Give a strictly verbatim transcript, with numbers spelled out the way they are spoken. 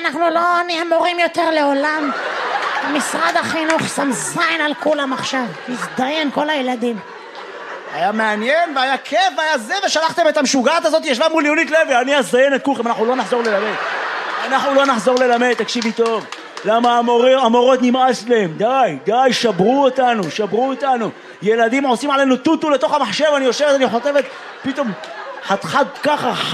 אנחנו לא נהיה מורים יותר לעולם. משרד החינוך שם זין על כולם עכשיו, הזדיין כל הילדים. היה מעניין והיה כיף והיה זה, ושלחתם את המשוגעת הזאת, ישבה מול יונית לוי, אני אזדיין את כולכם, אנחנו לא נחזור ללמד. אנחנו לא נחזור ללמד, תקשיבי טוב. למה המורים, המורות נמאס להם? די, די, שברו אותנו, שברו אותנו. ילדים עושים עלינו טוטו לתוך המחשב, אני יושבת, אני חוטבת, פתאום חתכת ככה,